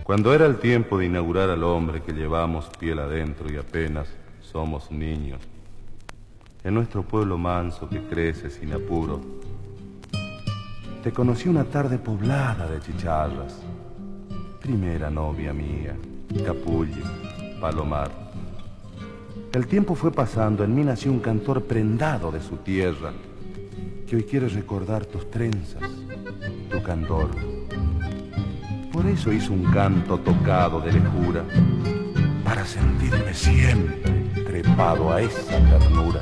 Cuando era el tiempo de inaugurar al hombre que llevamos piel adentro y apenas somos niños, en nuestro pueblo manso que crece sin apuro, te conocí una tarde poblada de chicharras, primera novia mía, Capulli, Palomar. El tiempo fue pasando, en mí nació un cantor prendado de su tierra, que hoy quiere recordar tus trenzas, tu candor. Por eso hizo un canto tocado de lejura, para sentirme siempre trepado a esa ternura.